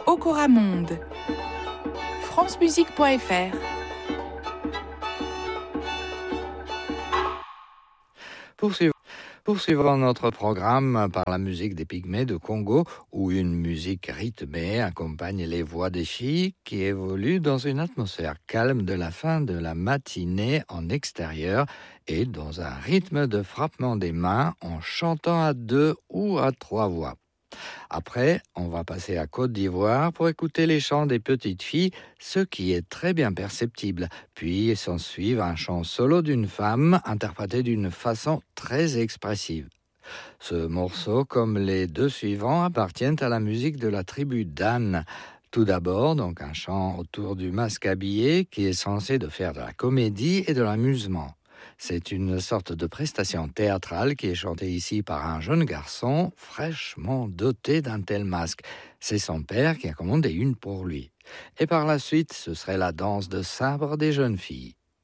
Okoramonde. francemusique.fr. Poursuivons notre programme par la musique des Pygmées de Congo, où une musique rythmée accompagne les voix des filles qui évoluent dans une atmosphère calme de la fin de la matinée en extérieur et dans un rythme de frappement des mains en chantant à 2 ou à 3 voix. Après, on va passer à Côte d'Ivoire pour écouter les chants des petites filles, ce qui est très bien perceptible. Puis s'ensuivre un chant solo d'une femme interprété d'une façon très expressive. Ce morceau, comme les deux suivants, appartiennent à la musique de la tribu Dan. Tout d'abord, donc un chant autour du masque habillé qui est censé de faire de la comédie et de l'amusement. C'est une sorte de prestation théâtrale qui est chantée ici par un jeune garçon fraîchement doté d'un tel masque. C'est son père qui a commandé une pour lui. Et par la suite, ce serait la danse de sabre des jeunes filles.